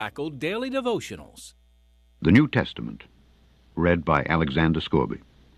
Daily Devotionals. The New Testament, read by Alexander Scorby.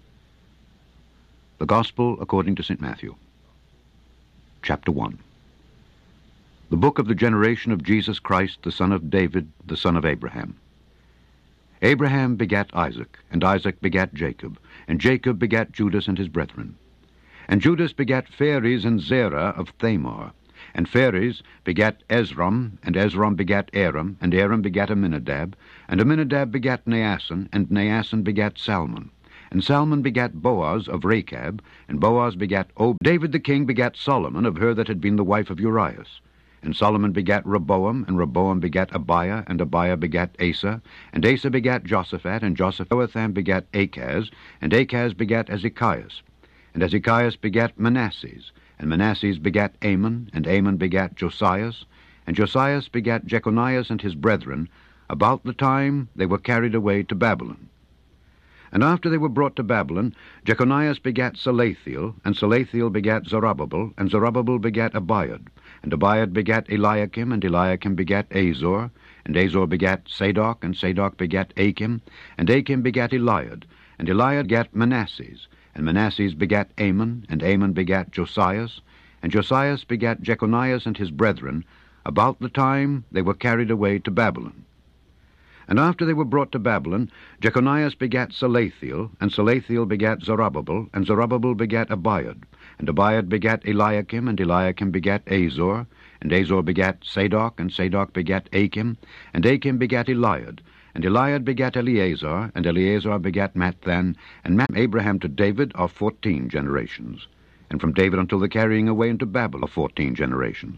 The Gospel according to St. Matthew. Chapter 1. The book of the generation of Jesus Christ, the son of David, the son of Abraham. Abraham begat Isaac, and Isaac begat Jacob, and Jacob begat Judas and his brethren. And Judas begat Phares and Zerah of Thamar. And Phares begat Esrom, and Esrom begat Aram, and Aram begat Aminadab, and Aminadab begat Naasson, and Naasson begat Salmon. And Salmon begat Boaz of Rechab, and Boaz begat Obed. David the king begat Solomon of her that had been the wife of Urias. And Solomon begat Rehoboam, and Rehoboam begat Abiah, and Abiah begat Asa, and Asa begat Josaphat, and Jotham begat Achaz, and Achaz begat Ezekias. And Ezekias begat Manasses, and Manasses begat Amon, and Amon begat Josias, and Josias begat Jeconias and his brethren, about the time they were carried away to Babylon. And after they were brought to Babylon, Jeconias begat Salathiel, and Salathiel begat Zerubbabel, and Zerubbabel begat Abiad, and Abiad begat Eliakim, and Eliakim begat Azor, and Azor begat Sadoc, and Sadoc begat Achim, and Achim begat Eliad, and Eliad begat Manasses, and Manasses begat Amon, and Amon begat Josias, and Josias begat Jeconias and his brethren, about the time they were carried away to Babylon. And after they were brought to Babylon, Jeconias begat Salathiel, and Salathiel begat Zerubbabel, and Zerubbabel begat Abiad, and Abiad begat Eliakim, and Eliakim begat Azor, and Azor begat Sadoc, and Sadoc begat Achim, and Achim begat Eliad, and Eliad begat Eleazar, and Eleazar begat Matthan, and Abraham to David are 14 generations, and from David until the carrying away into Babylon are 14 generations.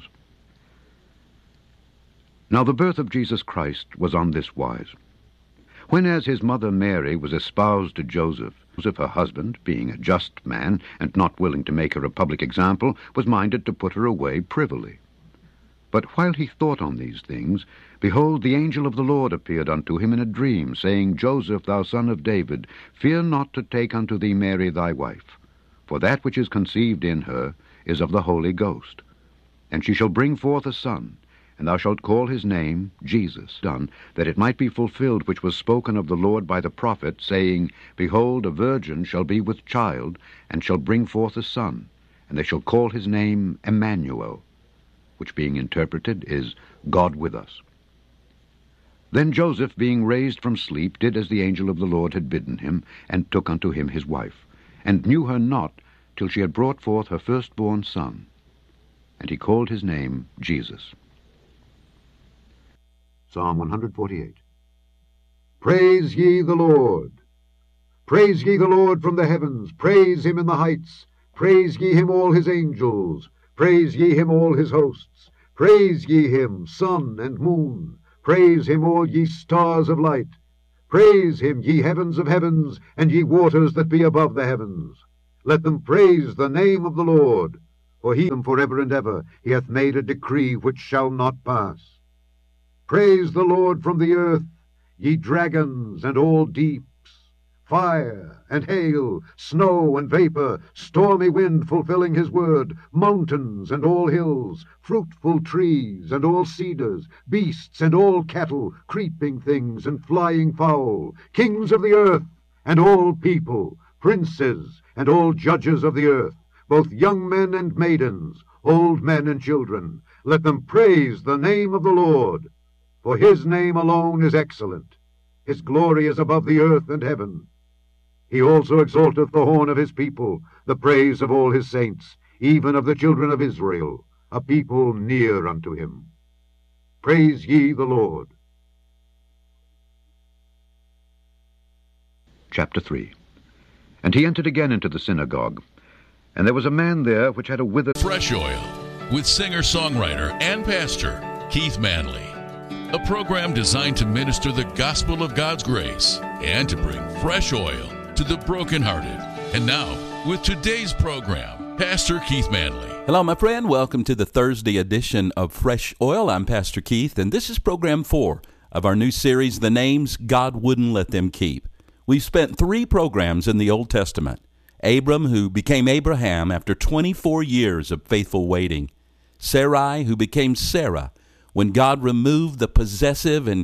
Now the birth of Jesus Christ was on this wise. Whenas his mother Mary was espoused to Joseph, her husband, being a just man, and not willing to make her a public example, was minded to put her away privily. But while he thought on these things, behold, the angel of the Lord appeared unto him in a dream, saying, Joseph, thou son of David, fear not to take unto thee Mary thy wife, for that which is conceived in her is of the Holy Ghost. And she shall bring forth a son, and thou shalt call his name Jesus, done, that it might be fulfilled which was spoken of the Lord by the prophet, saying, Behold, a virgin shall be with child, and shall bring forth a son, and they shall call his name Emmanuel, which being interpreted is God with us. Then Joseph, being raised from sleep, did as the angel of the Lord had bidden him, and took unto him his wife, and knew her not till she had brought forth her firstborn son. And he called his name Jesus. Psalm 148. Praise ye the Lord. Praise ye the Lord from the heavens. Praise him in the heights. Praise ye him, all his angels. Praise ye him, all his hosts. Praise ye him, sun and moon. Praise him, all ye stars of light. Praise him, ye heavens of heavens, and ye waters that be above the heavens. Let them praise the name of the Lord. For he them forever and ever. He hath made a decree which shall not pass. Praise the Lord from the earth, ye dragons and all deeps. Fire and hail, snow and vapor, stormy wind fulfilling his word, mountains and all hills, fruitful trees and all cedars, beasts and all cattle, creeping things and flying fowl, kings of the earth and all people, princes and all judges of the earth, both young men and maidens, old men and children. Let them praise the name of the Lord, for his name alone is excellent. His glory is above the earth and heaven. He also exalteth the horn of his people, the praise of all his saints, even of the children of Israel, a people near unto him. Praise ye the Lord. Chapter 3. And he entered again into the synagogue, and there was a man there which had a withered... Fresh Oil, with singer-songwriter and pastor Keith Manley. A program designed to minister the gospel of God's grace and to bring fresh oil to the brokenhearted. And now, with today's program, Pastor Keith Manley. Hello, my friend. Welcome to the Thursday edition of Fresh Oil. I'm Pastor Keith, and this is program 4 of our new series, The Names God Wouldn't Let Them Keep. We've spent 3 programs in the Old Testament. Abram, who became Abraham after 24 years of faithful waiting. Sarai, who became Sarah when God removed the possessive and